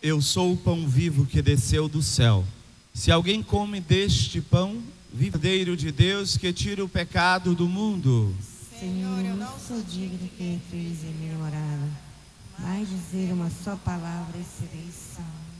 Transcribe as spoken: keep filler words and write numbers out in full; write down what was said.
Eu sou o pão vivo que desceu do céu. Se alguém come deste pão, Cordeiro de Deus que tira o pecado do mundo. Senhor, eu não sou digno que entres em minha morada, mas dizer uma só palavra e serei salvo.